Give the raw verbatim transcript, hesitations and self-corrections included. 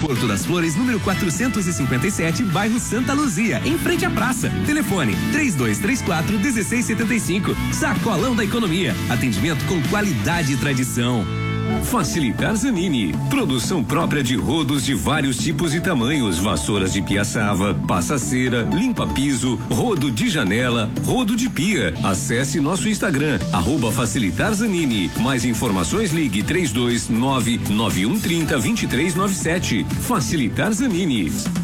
Porto das Flores, número quatrocentos e cinquenta e sete, bairro Santa Luzia, em frente à praça. Telefone três dois três quatro, um seis sete cinco. Sacolão da Economia. Atendimento com qualidade e tradição. Facilitar Zanini. Produção própria de rodos de vários tipos e tamanhos, vassouras de piaçava, passa-cera, limpa-piso, rodo de janela, rodo de pia. Acesse nosso Instagram, arroba Facilitar Zanini. Mais informações, ligue três dois nove nove um três zero dois três nove sete. Facilitar Zanini.